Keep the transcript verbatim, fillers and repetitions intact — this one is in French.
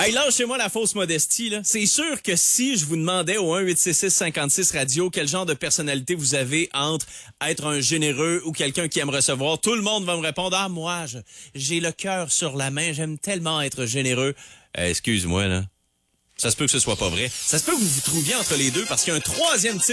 Hey, lâchez-moi la fausse modestie, là. C'est sûr que si je vous demandais au un huit six six cinquante-six radio quel genre de personnalité vous avez entre être un généreux ou quelqu'un qui aime recevoir, tout le monde va me répondre, ah, moi, je, j'ai le cœur sur la main, j'aime tellement être généreux. Euh, excuse-moi, là. Ça se peut que ce soit pas vrai. Ça se peut que vous vous trouviez entre les deux parce qu'il y a un troisième type